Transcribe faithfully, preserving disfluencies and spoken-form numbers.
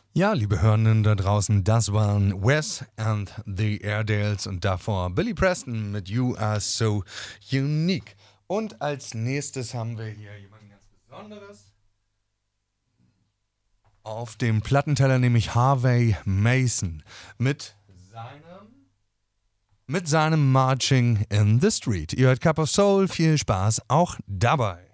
Ja, liebe Hörenden da draußen, das waren Wes and the Airedales und davor Billy Preston mit You Are So Unique. Und als nächstes haben wir hier jemanden ganz Besonderes. Auf dem Plattenteller nämlich Harvey Mason mit seinem, mit seinem Marching in the Street. Ihr hört Cup of Soul, viel Spaß auch dabei.